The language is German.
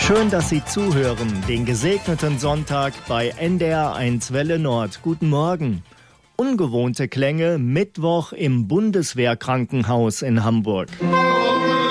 Schön, dass Sie zuhören, den gesegneten Sonntag bei NDR1 Welle Nord. Guten Morgen. Ungewohnte Klänge, Mittwoch im Bundeswehrkrankenhaus in Hamburg.